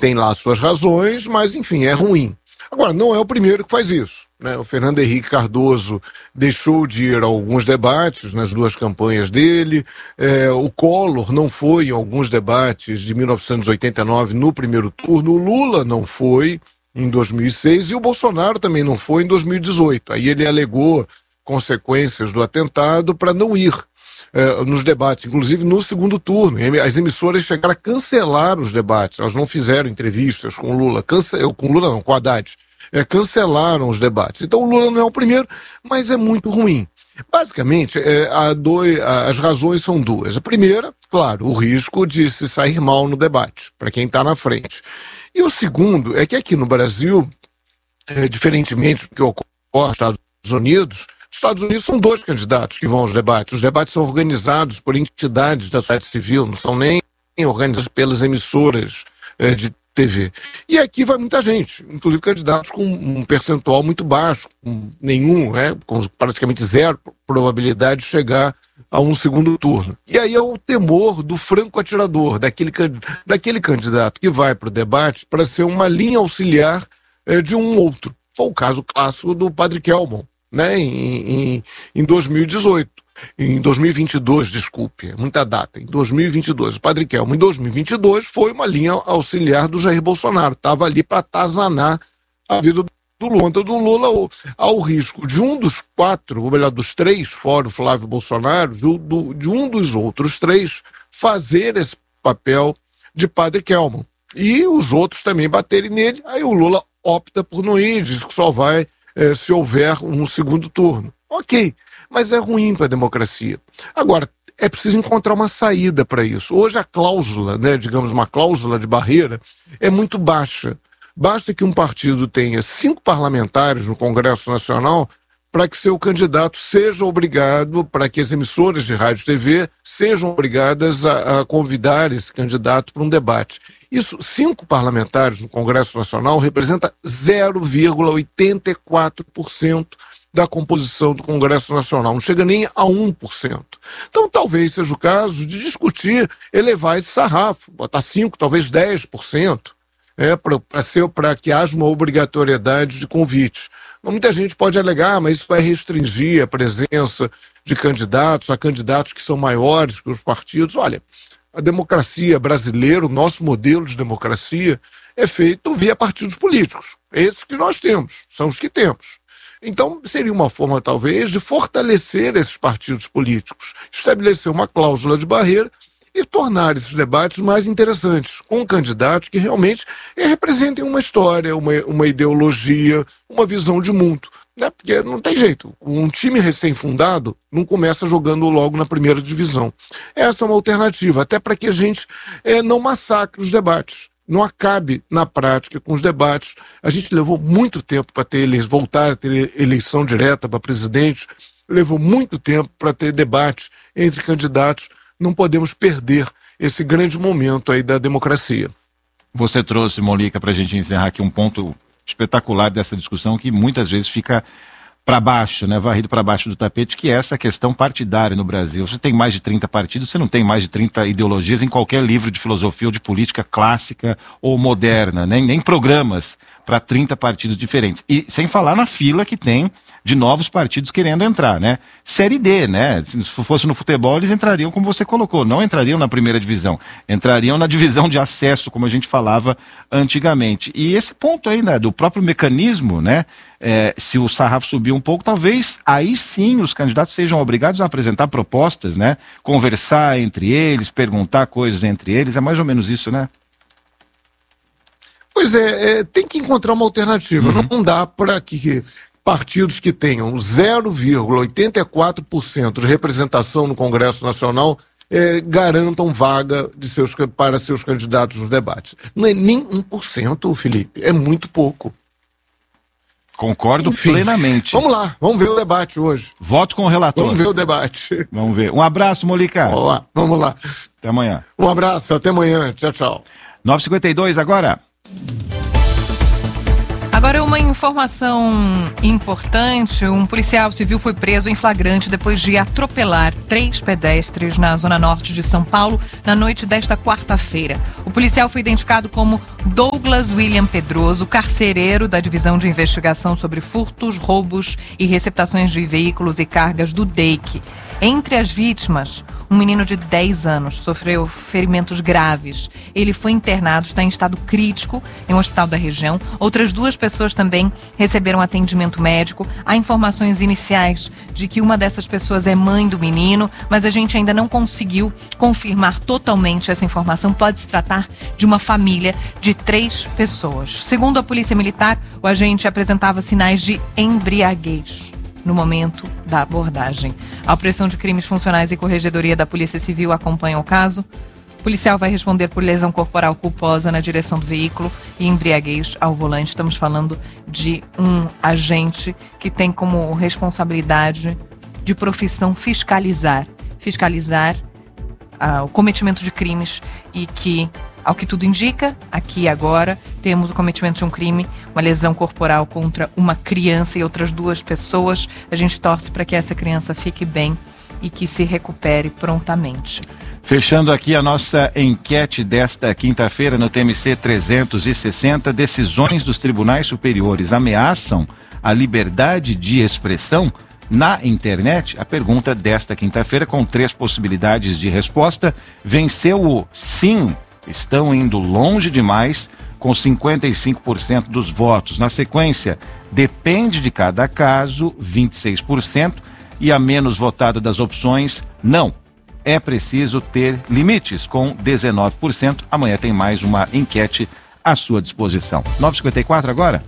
tem lá suas razões, mas enfim, é ruim. Agora, não é o primeiro que faz isso, né? O Fernando Henrique Cardoso deixou de ir a alguns debates nas duas campanhas dele, o Collor não foi em alguns debates de 1989 no primeiro turno, o Lula não foi em 2006 e o Bolsonaro também não foi em 2018. Aí ele alegou consequências do atentado para não ir nos debates, inclusive no segundo turno. As emissoras chegaram a cancelar os debates, elas não fizeram entrevistas com o Lula, com o Haddad, cancelaram os debates. Então o Lula não é o primeiro, mas é muito ruim. Basicamente, as razões são duas. A primeira, claro, o risco de se sair mal no debate, para quem está na frente. E o segundo é que aqui no Brasil, diferentemente do que ocorre nos Estados Unidos são dois candidatos que vão aos debates. Os debates são organizados por entidades da sociedade civil, não são nem organizados pelas emissoras de TV. E aqui vai muita gente, inclusive candidatos com um percentual muito baixo, com praticamente zero probabilidade de chegar a um segundo turno. E aí é o temor do franco atirador, daquele candidato que vai para o debate para ser uma linha auxiliar de um outro. Foi o caso clássico do Padre Kelmon, né, em 2018, em 2022, desculpe, muita data, em 2022, o Padre Kelmon em 2022 foi uma linha auxiliar do Jair Bolsonaro, estava ali para atazanar a vida do Lula. Do Lula ao risco de um dos quatro, ou melhor, dos três, fora o Flávio Bolsonaro, de um dos outros três, fazer esse papel de Padre Kelmon. E os outros também baterem nele, aí o Lula opta por não ir, diz que só vai se houver um segundo turno. Ok, mas é ruim para a democracia. Agora, é preciso encontrar uma saída para isso. Hoje a cláusula, digamos uma cláusula de barreira, é muito baixa. Basta que um partido tenha 5 parlamentares no Congresso Nacional para que seu candidato seja obrigado, para que as emissoras de rádio e TV sejam obrigadas a convidar esse candidato para um debate. Isso, 5 parlamentares no Congresso Nacional representa 0,84% da composição do Congresso Nacional, não chega nem a 1%. Então talvez seja o caso de discutir, elevar esse sarrafo, botar 5%, talvez 10%, para que haja uma obrigatoriedade de convite. Muita gente pode alegar, mas isso vai restringir a presença de candidatos, a candidatos que são maiores que os partidos. Olha, a democracia brasileira, o nosso modelo de democracia, é feito via partidos políticos. Esses que nós temos, são os que temos. Então, seria uma forma, talvez, de fortalecer esses partidos políticos, estabelecer uma cláusula de barreira e tornar esses debates mais interessantes, com candidatos que realmente representem uma história, uma ideologia, uma visão de mundo. Porque não tem jeito, um time recém-fundado não começa jogando logo na primeira divisão. Essa é uma alternativa, até para que a gente não massacre os debates, não acabe na prática com os debates. A gente levou muito tempo para voltar a ter eleição direta para presidente, levou muito tempo para ter debate entre candidatos. Não podemos perder esse grande momento aí da democracia. Você trouxe, Molica, para a gente encerrar aqui um ponto espetacular dessa discussão que muitas vezes fica para baixo, varrido para baixo do tapete, que é essa questão partidária no Brasil. Você tem mais de 30 partidos, você não tem mais de 30 ideologias em qualquer livro de filosofia ou de política clássica ou moderna, nem programas para 30 partidos diferentes. E sem falar na fila que tem de novos partidos querendo entrar, Série D, Se fosse no futebol, eles entrariam, como você colocou, não entrariam na primeira divisão, entrariam na divisão de acesso, como a gente falava antigamente. E esse ponto aí, do próprio mecanismo, se o sarrafo subir um pouco, talvez aí sim os candidatos sejam obrigados a apresentar propostas, conversar entre eles, perguntar coisas entre eles, é mais ou menos isso, Pois tem que encontrar uma alternativa. Não dá para que partidos que tenham 0,84% de representação no Congresso Nacional garantam vaga para seus candidatos nos debates. Não é nem 1%, Felipe, é muito pouco. Concordo plenamente. Vamos lá, vamos ver o debate hoje. Voto com o relator. Vamos ver o debate. Vamos ver. Um abraço, Molica. Vamos lá. Até amanhã. Um abraço, até amanhã. Tchau, tchau. 9h52 agora. Agora Agora, uma informação importante: um policial civil foi preso em flagrante depois de atropelar 3 pedestres na zona norte de São Paulo na noite desta quarta-feira. O policial foi identificado como Douglas William Pedroso, carcereiro da Divisão de Investigação sobre Furtos, Roubos e Receptações de Veículos e Cargas do DEIC. Entre as vítimas, um menino de 10 anos sofreu ferimentos graves. Ele foi internado, está em estado crítico em um hospital da região. Outras 2 pessoas também receberam atendimento médico. Há informações iniciais de que uma dessas pessoas é mãe do menino, mas a gente ainda não conseguiu confirmar totalmente essa informação. Pode se tratar de uma família de 3 pessoas. Segundo a Polícia Militar, o agente apresentava sinais de embriaguez no momento da abordagem. A Operação de Crimes Funcionais e Corregedoria da Polícia Civil acompanha o caso. O policial vai responder por lesão corporal culposa na direção do veículo e embriaguez ao volante. Estamos falando de um agente que tem como responsabilidade de profissão fiscalizar o cometimento de crimes e que, ao que tudo indica, aqui agora temos o cometimento de um crime, uma lesão corporal contra uma criança e outras 2 pessoas. A gente torce para que essa criança fique bem e que se recupere prontamente. Fechando aqui a nossa enquete desta quinta-feira no TMC 360, decisões dos tribunais superiores ameaçam a liberdade de expressão na internet? A pergunta desta quinta-feira, com 3 possibilidades de resposta, venceu o sim. Estão indo longe demais, com 55% dos votos. Na sequência, depende de cada caso, 26%, e a menos votada das opções, não. É preciso ter limites, com 19%. Amanhã tem mais uma enquete à sua disposição. 9h54 agora?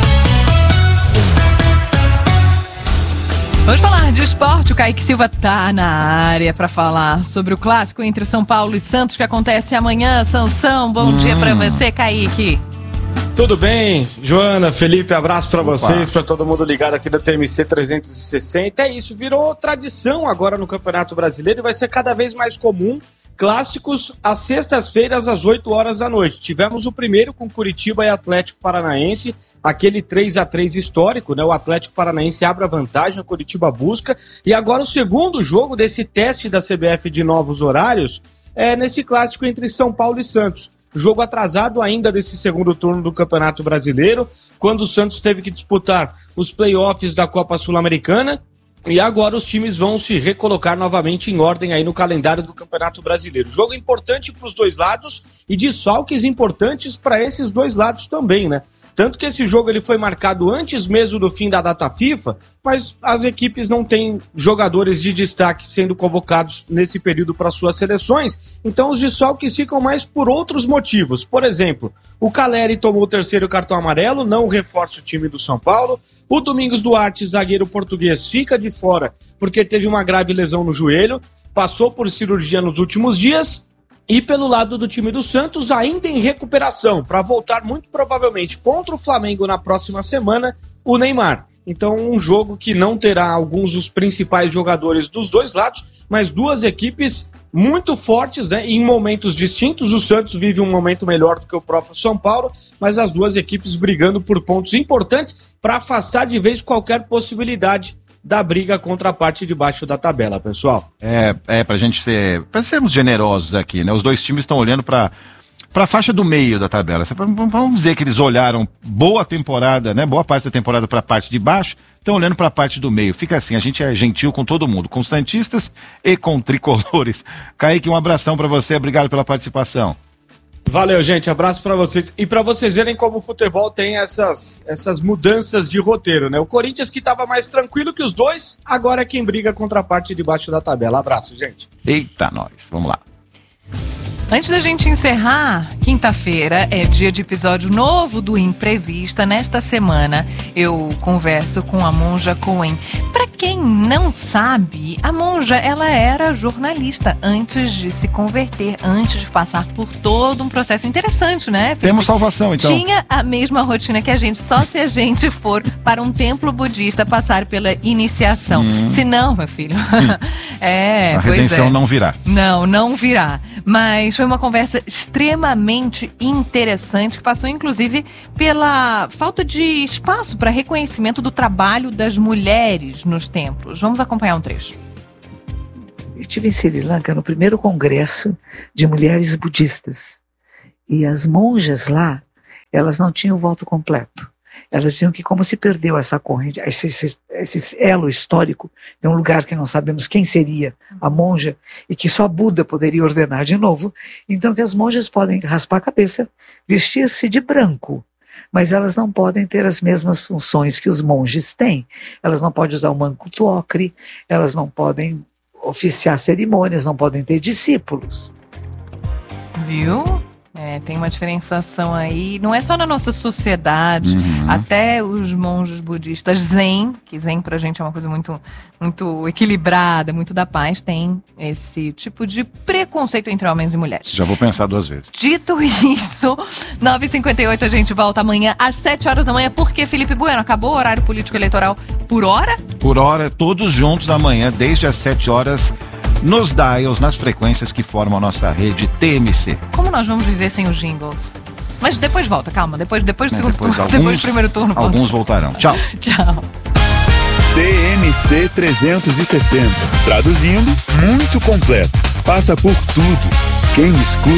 Vamos falar de esporte. O Kaique Silva tá na área para falar sobre o clássico entre São Paulo e Santos que acontece amanhã. Sansão, bom dia para você, Kaique. Tudo bem, Joana, Felipe, abraço para vocês, para todo mundo ligado aqui da TMC 360. É isso, virou tradição agora no Campeonato Brasileiro e vai ser cada vez mais comum. Clássicos às sextas-feiras, às 8 horas da noite. Tivemos o primeiro com Curitiba e Atlético Paranaense, aquele 3-3 histórico, né? O Atlético Paranaense abre a vantagem, o Curitiba busca. E agora o segundo jogo desse teste da CBF de novos horários é nesse clássico entre São Paulo e Santos. Jogo atrasado ainda desse segundo turno do Campeonato Brasileiro, quando o Santos teve que disputar os playoffs da Copa Sul-Americana. E agora os times vão se recolocar novamente em ordem aí no calendário do Campeonato Brasileiro. Jogo importante para os 2 lados e desfalques importantes para esses 2 lados também, né? Tanto que esse jogo ele foi marcado antes mesmo do fim da data FIFA, mas as equipes não têm jogadores de destaque sendo convocados nesse período para suas seleções, então os desfalques ficam mais por outros motivos. Por exemplo, o Caleri tomou o 3º cartão amarelo, não reforça o time do São Paulo. O Domingos Duarte, zagueiro português, fica de fora porque teve uma grave lesão no joelho, passou por cirurgia nos últimos dias. E pelo lado do time do Santos, ainda em recuperação, para voltar muito provavelmente contra o Flamengo na próxima semana, o Neymar. Então um jogo que não terá alguns dos principais jogadores dos 2 lados, mas 2 equipes muito fortes, né, em momentos distintos. O Santos vive um momento melhor do que o próprio São Paulo, mas as 2 equipes brigando por pontos importantes para afastar de vez qualquer possibilidade da briga contra a parte de baixo da tabela, pessoal. Para sermos generosos aqui, né? Os 2 times estão olhando para a faixa do meio da tabela. Vamos dizer que eles olharam boa temporada, né? Boa parte da temporada para a parte de baixo, estão olhando para a parte do meio. Fica assim, a gente é gentil com todo mundo, com santistas e com tricolores. Kaique, um abração para você, obrigado pela participação. Valeu, gente, abraço pra vocês. E pra vocês verem como o futebol tem essas mudanças de roteiro, né? O Corinthians, que tava mais tranquilo que os 2, agora é quem briga contra a parte de baixo da tabela. Abraço, gente. Eita, nós, vamos lá. Antes da gente encerrar, quinta-feira é dia de episódio novo do Imprevista. Nesta semana eu converso com a Monja Cohen. Para quem não sabe, a Monja, ela era jornalista antes de se converter, antes de passar por todo um processo interessante, né, Felipe? Temos salvação, então. Tinha a mesma rotina que a gente, só se a gente for para um templo budista passar pela iniciação. Se não, meu filho, a redenção não virá. Não virá. Mas foi uma conversa extremamente interessante, que passou inclusive pela falta de espaço para reconhecimento do trabalho das mulheres nos templos. Vamos acompanhar um trecho. Eu estive em Sri Lanka no primeiro congresso de mulheres budistas. E as monjas lá, elas não tinham o voto completo. Elas diziam que como se perdeu essa corrente, esse elo histórico, de um lugar que não sabemos quem seria a monja, e que só Buda poderia ordenar de novo, então que as monjas podem raspar a cabeça, vestir-se de branco, mas elas não podem ter as mesmas funções que os monges têm. Elas não podem usar o manco tuocre, elas não podem oficiar cerimônias, não podem ter discípulos. Viu? Tem uma diferenciação aí, não é só na nossa sociedade, até os monges budistas Zen, que Zen pra gente é uma coisa muito, muito equilibrada, muito da paz, tem esse tipo de preconceito entre homens e mulheres. Já vou pensar 2 vezes. Dito isso, 9h58 a gente volta amanhã às 7 horas da manhã, porque Felipe Bueno, acabou o horário político eleitoral por hora? Por hora, todos juntos amanhã, desde as 7 horas, nos dials, nas frequências que formam a nossa rede TMC. Como nós vamos viver sem os jingles? Mas depois volta, calma, depois do segundo turno, depois do primeiro turno. Alguns voltarão. Tchau. Tchau. TMC 360. Traduzindo, muito completo. Passa por tudo. Quem escuta